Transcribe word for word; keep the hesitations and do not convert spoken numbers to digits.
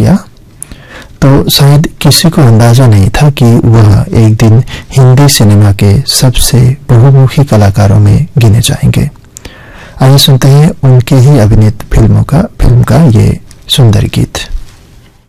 किया तो शायद किसी को अंदाजा नहीं था कि वह एक दिन हिंदी सिनेमा के सबसे बहुमुखी कलाकारों में गिने जाएंगे। आइए सुनते हैं उनके ही अभिनीत फिल्मों का फिल्म का ये सुंदर गीत।